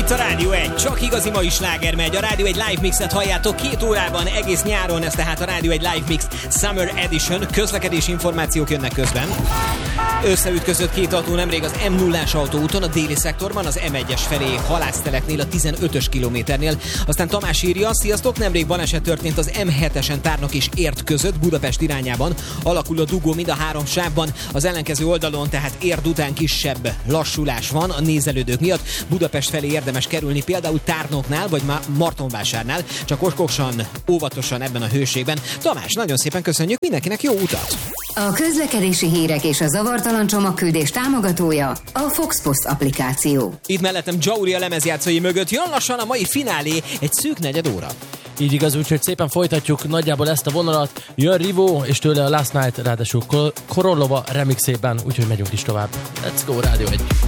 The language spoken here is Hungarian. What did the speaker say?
itt a Rádió 1, csak igazi mai sláger megy. A Rádió 1 Live Mixet halljátok 2 órában, egész nyáron, ez tehát a Rádió 1 Live Mix Summer Edition. Közlekedési információk jönnek közben. Összeütközött 2 autó nemrég az M0-ás autóúton, a déli szektorban, az M1-es felé halászteleknél, a 15-ös kilométernél. Aztán Tamás írja, sziasztok, nemrég baleset történt az M7-esen Tárnok és Érd között, Budapest irányában. Alakul a dugó mind a 3 sávban, az ellenkező oldalon, tehát Érd után kisebb lassulás van a nézelődők miatt. Budapest felé érdemes kerülni, például Tárnoknál vagy Martonvásárnál, csak okosan, óvatosan ebben a hőségben. Tamás, nagyon szépen köszönjük, mindenkinek jó utat! A közlekedési hírek és a zavartalan csomagküldés támogatója a Fox Post applikáció. Itt mellettem Jauri a lemezjátszói mögött, jön lassan a mai finálé, egy szűk 4 óra. Így igaz, úgyhogy szépen folytatjuk nagyjából ezt a vonalat. Jön Rivo, és tőle a Last Night, ráadásul Korolova remixében, úgyhogy megyünk is tovább. Let's go, Rádió 1!